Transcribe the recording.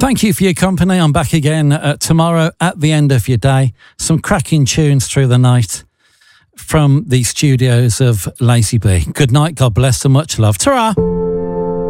Thank you for your company. I'm back again tomorrow at the end of your day. Some cracking tunes through the night from the studios of Lazy B. Good night, God bless, and much love. Ta-ra!